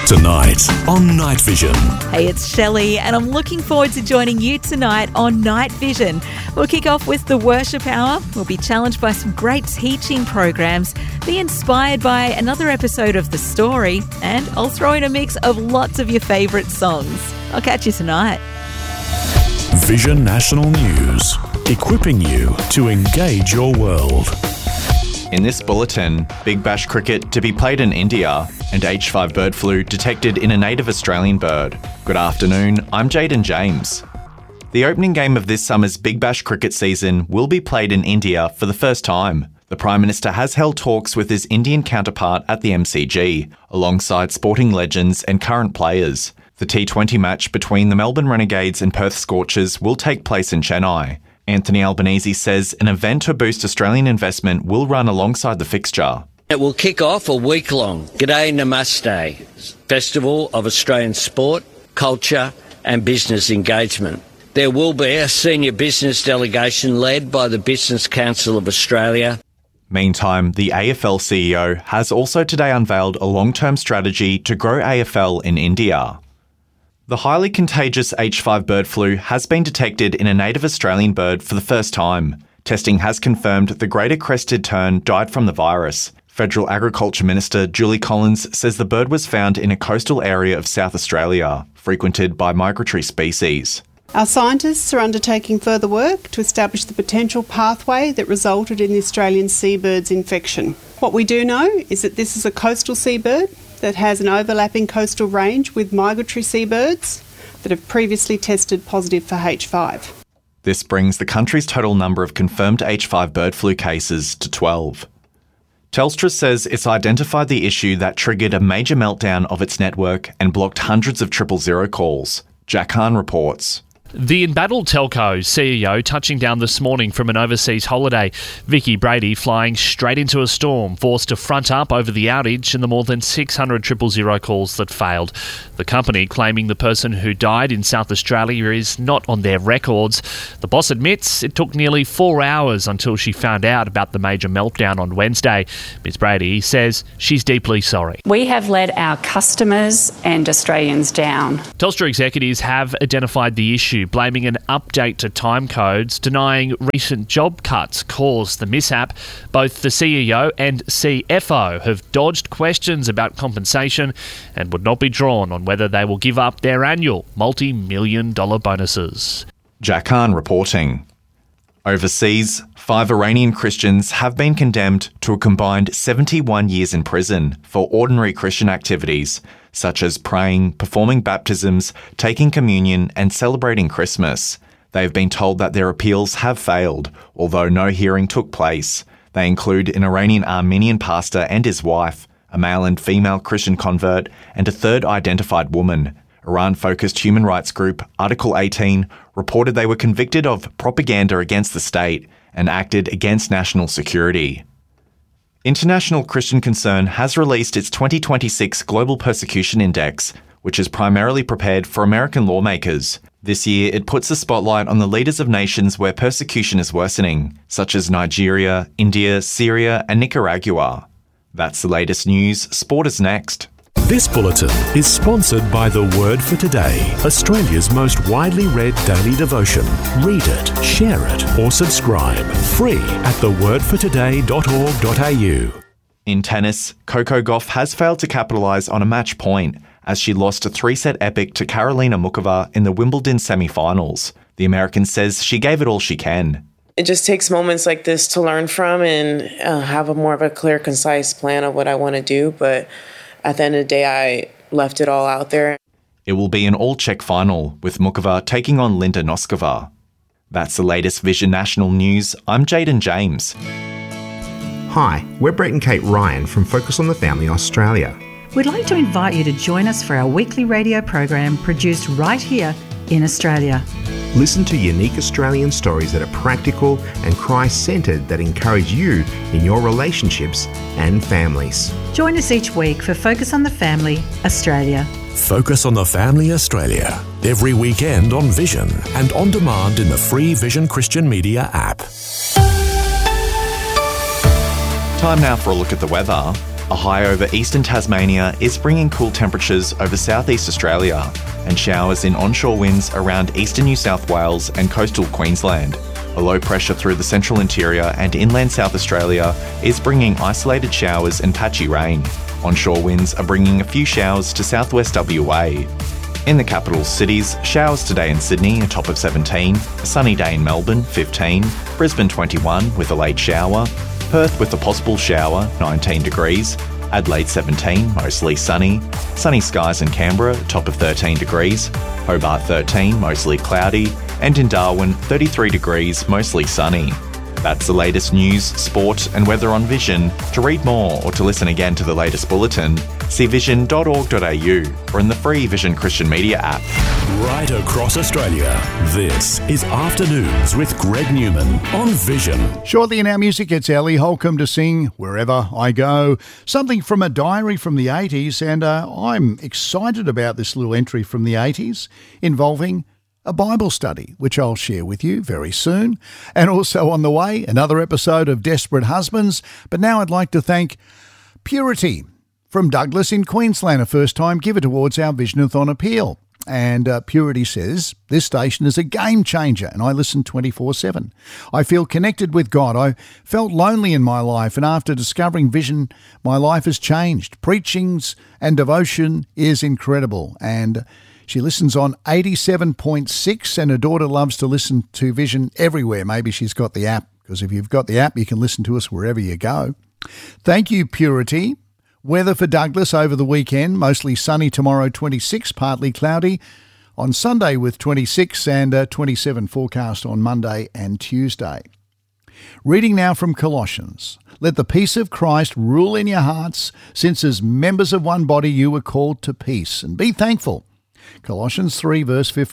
Tonight on Night Vision. Hey, it's Shelley, and I'm looking forward to joining you tonight on Night Vision. We'll kick off with the Worship Hour. We'll be challenged by some great teaching programs, be inspired by another episode of The Story, and I'll throw in a mix of lots of your favourite songs. I'll catch you tonight. Vision National News, equipping you to engage your world. In this bulletin, Big Bash cricket to be played in India and H5 bird flu detected in a native Australian bird. Good afternoon, I'm Jaden James. The opening game of this summer's Big Bash cricket season will be played in India for the first time. The Prime Minister has held talks with his Indian counterpart at the MCG, alongside sporting legends and current players. The T20 match between the Melbourne Renegades and Perth Scorchers will take place in Chennai. Anthony Albanese says an event to boost Australian investment will run alongside the fixture. It will kick off a week-long G'day Namaste festival of Australian sport, culture and business engagement. There will be a senior business delegation led by the Business Council of Australia. Meantime, the AFL CEO has also today unveiled a long-term strategy to grow AFL in India. The highly contagious H5 bird flu has been detected in a native Australian bird for the first time. Testing has confirmed the greater crested tern died from the virus. Federal Agriculture Minister Julie Collins says the bird was found in a coastal area of South Australia, frequented by migratory species. Our scientists are undertaking further work to establish the potential pathway that resulted in the Australian seabird's infection. What we do know is that this is a coastal seabird that has an overlapping coastal range with migratory seabirds that have previously tested positive for H5. This brings the country's total number of confirmed H5 bird flu cases to 12. Telstra says it's identified the issue that triggered a major meltdown of its network and blocked hundreds of 000 calls. Jack Hahn reports. The embattled telco CEO touching down this morning from an overseas holiday. Vicky Brady flying straight into a storm, forced to front up over the outage and the more than 600 000 calls that failed. The company claiming the person who died in South Australia is not on their records. The boss admits it took nearly 4 hours until she found out about the major meltdown on Wednesday. Ms Brady says she's deeply sorry. We have let our customers and Australians down. Telstra executives have identified the issue, blaming an update to time codes, denying recent job cuts caused the mishap. Both the CEO and CFO have dodged questions about compensation and would not be drawn on whether they will give up their annual multi-million-dollar bonuses. Jack Hahn reporting. Overseas, 5 Iranian Christians have been condemned to a combined 71 years in prison for ordinary Christian activities, such as praying, performing baptisms, taking communion and celebrating Christmas. They have been told that their appeals have failed, although no hearing took place. They include an Iranian Armenian pastor and his wife, a male and female Christian convert, and a third identified woman. Iran-focused human rights group Article 18 reported they were convicted of propaganda against the state and acted against national security. International Christian Concern has released its 2026 Global Persecution Index, which is primarily prepared for American lawmakers. This year, it puts the spotlight on the leaders of nations where persecution is worsening, such as Nigeria, India, Syria, and Nicaragua. That's the latest news. Sport is next. This bulletin is sponsored by The Word for Today, Australia's most widely read daily devotion. Read it, share it, or subscribe. Free at thewordfortoday.org.au. In tennis, Coco Gauff has failed to capitalise on a match point as she lost a 3-set epic to Karolina Muchova in the Wimbledon semi-finals. The American says she gave it all she can. It just takes moments like this to learn from and have a more of a clear, concise plan of what I want to do, but at the end of the day, I left it all out there. It will be an all-Czech final, with Muchova taking on Linda Noskova. That's the latest Vision National News. I'm Jaden James. Hi, we're Brett and Kate Ryan from Focus on the Family Australia. We'd like to invite you to join us for our weekly radio program produced right here in Australia. Listen to unique Australian stories that are practical and Christ-centred that encourage you in your relationships and families. Join us each week for Focus on the Family Australia. Focus on the Family Australia, every weekend on Vision and on demand in the free Vision Christian Media app. Time now for a look at the weather. A high over eastern Tasmania is bringing cool temperatures over southeast Australia and showers in onshore winds around eastern New South Wales and coastal Queensland. A low pressure through the central interior and inland South Australia is bringing isolated showers and patchy rain. Onshore winds are bringing a few showers to southwest WA. In the capital cities, showers today in Sydney, a top of 17, a sunny day in Melbourne, 15, Brisbane 21 with a late shower, Perth with a possible shower, 19 degrees, Adelaide 17, mostly sunny, sunny skies in Canberra, top of 13 degrees, Hobart 13, mostly cloudy, and in Darwin 33 degrees, mostly sunny. That's the latest news, sport and weather on Vision. To read more or to listen again to the latest bulletin, see vision.org.au or in the free Vision Christian Media app. Right across Australia, this is Afternoons with Greg Newman on Vision. Shortly in our music, it's Ellie Holcomb to sing Wherever I Go, something from a diary from the 80s, and I'm excited about this little entry from the 80s involving a Bible study, which I'll share with you very soon. And also on the way, another episode of Desperate Husbands. But now I'd like to thank Purity from Douglas in Queensland, a first-time giver towards our Visionathon appeal. And Purity says, this station is a game changer and I listen 24/7. I feel connected with God. I felt lonely in my life, and after discovering Vision, my life has changed. Preachings and devotion is incredible. And she listens on 87.6, and her daughter loves to listen to Vision everywhere. Maybe she's got the app, because if you've got the app, you can listen to us wherever you go. Thank you, Purity. Weather for Douglas over the weekend, mostly sunny tomorrow, 26, partly cloudy on Sunday with 26 and 27 forecast on Monday and Tuesday. Reading now from Colossians. Let the peace of Christ rule in your hearts, since as members of one body you were called to peace, and be thankful. Colossians 3 verse 15.